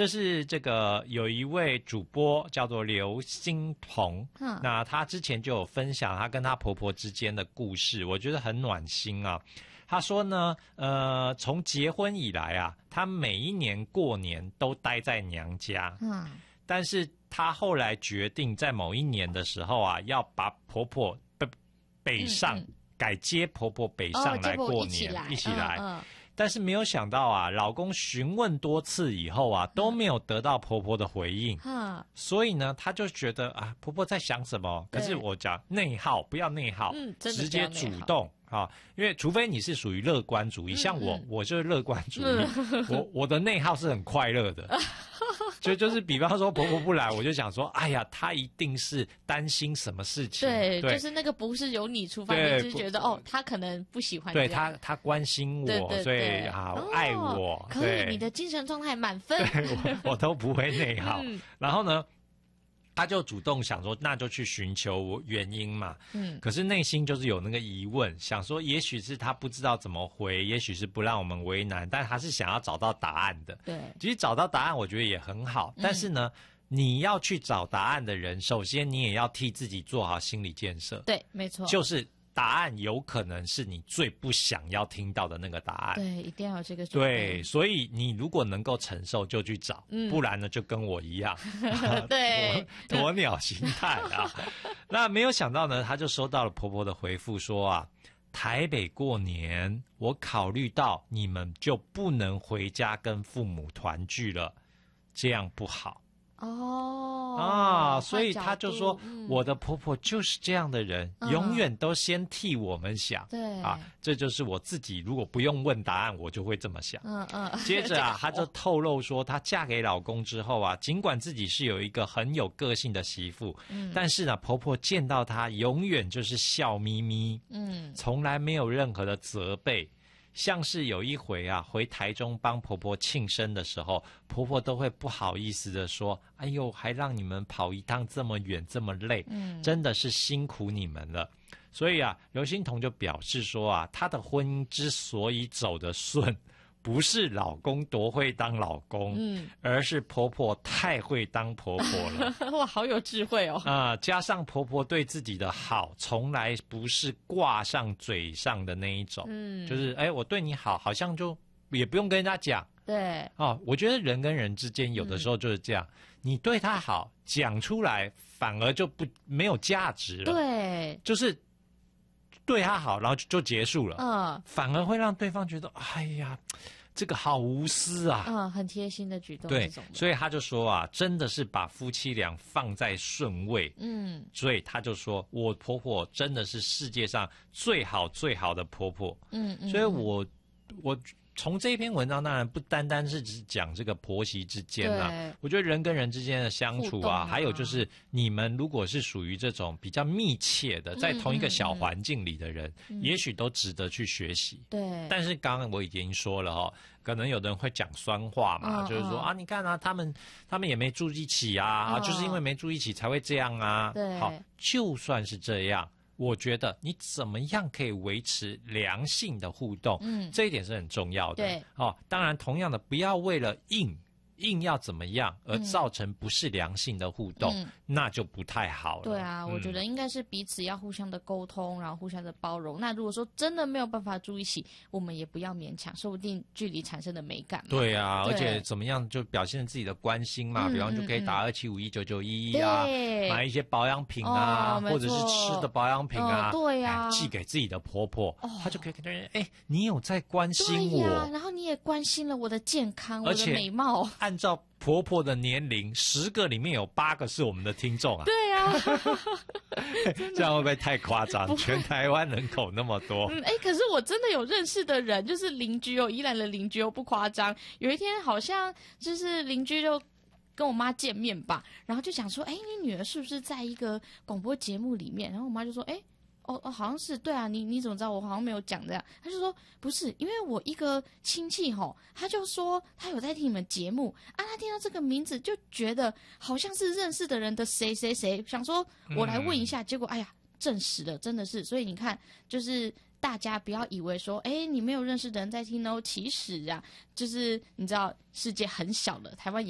这是这个有一位主播叫做刘欣彤，那她之前就有分享她跟她婆婆之间的故事，我觉得很暖心啊。她说呢，从结婚以来啊，她每一年过年都待在娘家，但是她后来决定在某一年的时候啊，要把婆婆北上，改接婆婆北上来过年，一起来。但是没有想到啊，老公询问多次以后啊，都没有得到婆婆的回应，所以呢，她就觉得啊，婆婆在想什么？可是我讲内耗，不要内耗，直接主动啊，因为除非你是属于乐观主义，像我就是乐观主义，我的内耗是很快乐的。就是比方说婆婆不来，我就想说，哎呀，她一定是担心什么事情。 对，就是那个不是由你出发，你是觉得她可能不喜欢。 对她关心我，所以爱我。 可以，你的精神状态满分。 对，我都不会内耗。然后呢，他就主动想说，那就去寻求原因嘛。可是内心就是有那个疑问，想说也许是他不知道怎么回，也许是不让我们为难，但他是想要找到答案的。 对， 其实找到答案我觉得也很好，但是呢，你要去找答案的人，首先你也要替自己做好心理建设。 对，没错， 就是答案有可能是你最不想要听到的那个答案。 对，一定要有这个准备。 对，所以你如果能够承受就去找，不然呢就跟我一样， 对， 鸵鸟心态啊。那没有想到呢，她就收到了婆婆的回复说啊，台北过年，我考虑到你们就不能回家跟父母团聚了，这样不好。所以他就说，我的婆婆就是这样的人，永远都先替我们想。 对这就是我自己，如果不用问答案，我就会这么想。接着啊，她就透露说，她嫁给老公之后啊，尽管自己是有一个很有个性的媳妇，但是呢，婆婆见到她永远就是笑眯眯，从来没有任何的责备。像是有一回啊，回台中帮婆婆庆生的时候，婆婆都会不好意思的说，哎呦，还让你们跑一趟这么远这么累，真的是辛苦你们了。所以啊，刘欣彤就表示说啊，她的婚姻之所以走得顺，不是老公多会当老公，而是婆婆太会当婆婆了。 哇，好有智慧哦！ 加上婆婆对自己的好，从来不是挂上嘴上的那一种，就是我对你好，好像就也不用跟人家讲。 对， 我觉得人跟人之间有的时候就是这样，你对他好，讲出来反而就没有价值了。 对， 就是对他好，然后就结束了。反而会让对方觉得，哎呀，这个好无私啊。 很贴心的举动。 对，所以他就说啊，真的是把夫妻俩放在顺位。所以他就说，我婆婆真的是世界上最好最好的婆婆。所以我从这篇文章当然不单单是只讲这个婆媳之间啊，我觉得人跟人之间的相处啊，还有就是你们如果是属于这种比较密切的，在同一个小环境里的人，也许都值得去学习。 对， 但是刚刚我已经说了可能有的人会讲酸话嘛，就是说啊，你看啊，他们也没住一起啊，就是因为没住一起才会这样啊。 对， 好，就算是这样。我觉得你怎么样可以维持良性的互动，这一点是很重要的。 对， 当然同样的，不要为了硬要怎么样而造成不是良性的互动，那就不太好了。 对啊，我觉得应该是彼此要互相的沟通，然后互相的包容。那如果说真的没有办法住一起，我们也不要勉强，说不定距离产生的美感嘛。 对啊，而且怎么样就表现自己的关心嘛，比方就可以打27519911啊，买一些保养品啊，或者是吃的保养品啊， 对啊， 寄给自己的婆婆，她就可以跟人你有在关心我， 然后你也关心了我的健康，我的美貌。 按照婆婆的年龄，10个里面有8个是我们的听众啊。 对啊， 这样会不会太夸张？全台湾人口那么多。 可是我真的有认识的人，就是邻居宜兰的邻居不夸张。有一天好像就是邻居就跟我妈见面吧，然后就讲说，你女儿是不是在一个广播节目里面？然后我妈就说，好像是。对啊，你怎么知道？我好像没有讲这样。他就说不是，因为我一个亲戚他就说他有在听你们节目啊，他听到这个名字就觉得好像是认识的人的谁谁谁，想说我来问一下，结果证实了，真的是。所以你看，就是大家不要以为说你没有认识的人在听其实啊，就是你知道世界很小了，台湾也